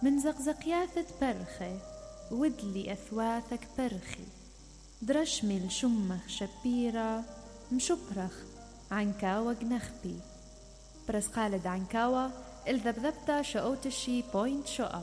من زقزقياثة برخي ودلي أثواثك برخي درشمي الشمخ شبيرة مشبرخ عنكاوة جنخبي برس خالد عنكاوة الذبذبتا شقوتشي بوينت شقب